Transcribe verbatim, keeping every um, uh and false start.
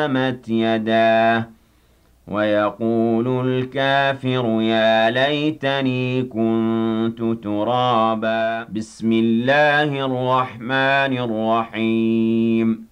تمت يداه ويقول الكافر يا ليتني كنت ترابا. بسم الله الرحمن الرحيم